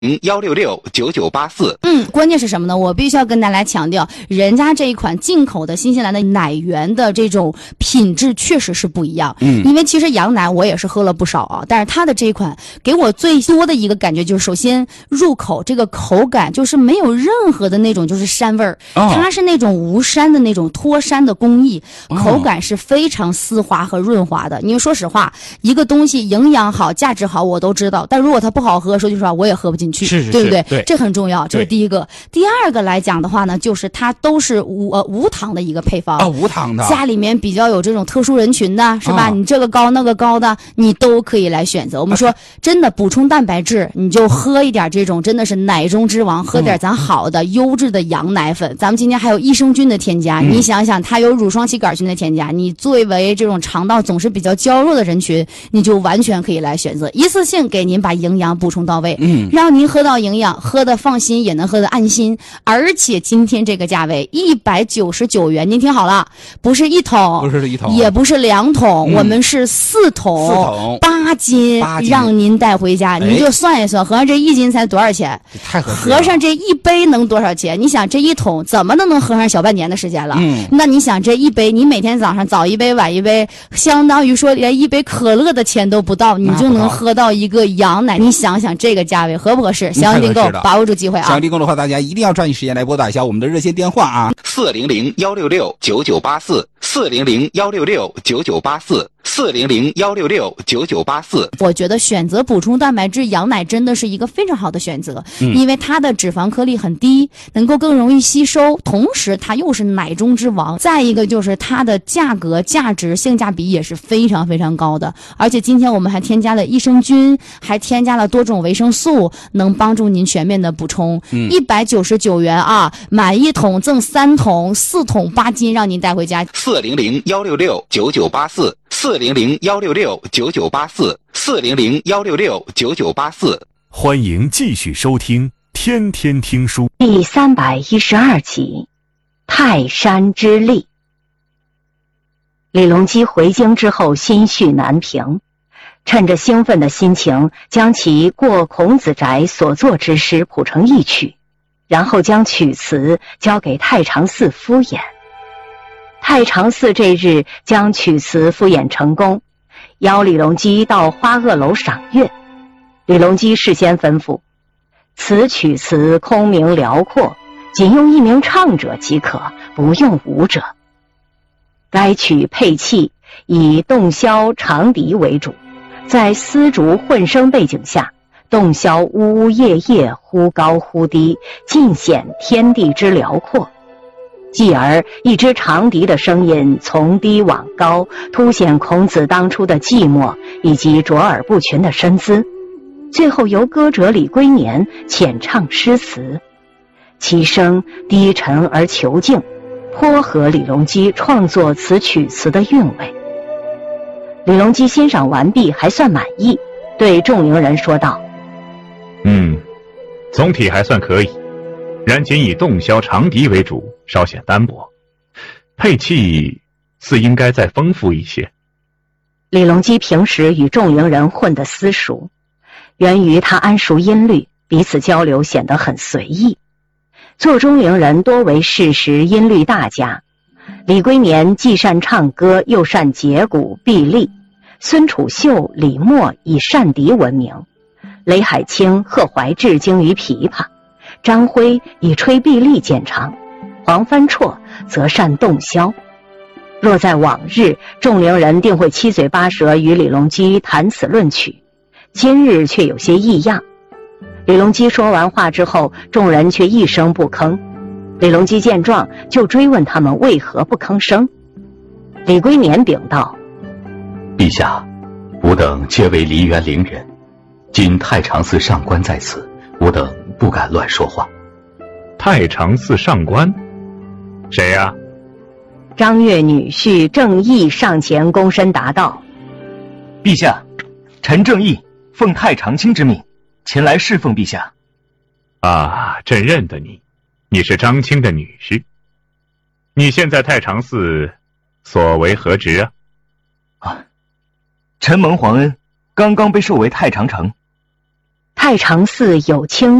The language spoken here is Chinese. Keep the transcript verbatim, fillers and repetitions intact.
零幺六六九九八四。 嗯，关键是什么呢？我必须要跟大家强调，人家这一款进口的新西兰的奶源的这种品质确实是不一样。嗯，因为其实羊奶我也是喝了不少啊，但是它的这一款给我最多的一个感觉就是，首先入口这个口感就是没有任何的那种就是膻味儿，哦、它是那种无膻的那种脱膻的工艺，口感是非常丝滑和润滑的。因为说实话，一个东西营养好、价值好我都知道，但如果它不好喝，说句实话我也喝不进去， 是是是， 对不对？ 对， 这很重要，这是第一个。第二个来讲的话呢，就是它都是无呃无糖的一个配方啊、哦，无糖的。 家里面比较有这种特殊人群的，是吧？哦、你这个高那个高的，你都可以来选择。我们说真的补充蛋白质，你就喝一点这种真的是奶中之王，喝点咱好的、嗯、优质的羊奶粉。咱们今天还有益生菌的添加，嗯、你想想，它有乳双歧杆菌的添加，你作为这种肠道总是比较娇弱的人群，你就完全可以来选择，一次性给您把营养补充到位，嗯，让您喝到营养，喝的放心，也能喝的安心。而且今天这个价位一百九十九元，您听好了，不是一桶， 不是一桶， 也不是两桶，嗯、我们是四桶， 四桶八斤， 八斤让您带回家，您就算一算，合上这一斤才多少钱？ 太合适了。 合上这一杯能多少钱？你想这一桶怎么都能喝上小半年的时间了？嗯，那你想这一杯，你每天早上早一杯晚一杯，相当于说连一杯可乐的钱都不到，你就能喝到一个羊奶。你想想这个价位合不合适？详情订购，把握住机会啊！ 详情订购的话，大家一定要抓紧时间来拨打一下我们的热线电话啊， 四零零幺六六九九八四，四零零幺六六九九八四。四零零幺六六九九八四， 我觉得选择补充蛋白质羊奶真的是一个非常好的选择，嗯、因为它的脂肪颗粒很低，能够更容易吸收，同时它又是奶中之王。再一个就是它的价格、价值、性价比也是非常非常高的。而且今天我们还添加了益生菌，还添加了多种维生素，能帮助您全面的补充。一百九十九元啊，买一桶赠三桶，四桶八斤，让您带回家。 四零零幺六六九九八四。四零零幺六六九九八四，四零零幺六六九九八四。 欢迎继续收听《天天听书》 第三百一十二集，泰山之力。李隆基回京之后心绪难平，趁着兴奋的心情，将其过孔子宅所作之诗谱成一曲，然后将曲词交给太常寺敷衍。太常寺这日将曲词敷衍成功，邀李隆基到花萼楼赏月。李隆基事先吩咐，此曲词空明辽阔，仅用一名唱者即可，不用舞者。该曲配器以洞箫、长笛为主，在丝竹混声背景下，洞箫呜呜咽咽，忽高忽低，尽显天地之辽阔。继而一支长笛的声音从低往高，凸显孔子当初的寂寞以及卓尔不群的身姿。最后由歌者李龟年浅唱诗词，其声低沉而遒劲，颇合李隆基创作此曲词的韵味。李隆基欣赏完毕，还算满意，对众伶人说道： 嗯，总体还算可以，然仅以洞箫、长笛为主，稍显单薄，配器似应该再丰富一些。 李隆基平时与众伶人混得私熟，源于他谙熟音律，彼此交流显得很随意。座中伶人多为适时音律大家，李龟年既善唱歌，又善节鼓、臂力。孙楚秀、李默以善笛闻名，雷海清、贺怀志精于琵琶，张辉以吹臂力见长，黄帆绰则善洞箫。若在往日，众伶人定会七嘴八舌与李隆基谈此论曲，今日却有些异样。李隆基说完话之后，众人却一声不吭。李隆基见状，就追问他们为何不吭声。李龟年禀道： 陛下，吾等皆为梨园伶人，今太常寺上官在此，吾等不敢乱说话。 太常寺上官？谁呀、啊？ 张悦女婿郑义上前躬身答道： 陛下，臣郑义奉太常卿之命前来侍奉陛下。 啊，朕认得你，你是张卿的女婿。你现在太常寺所为何职啊？ 啊，臣蒙皇恩，刚刚被授为太常丞。 太常寺有清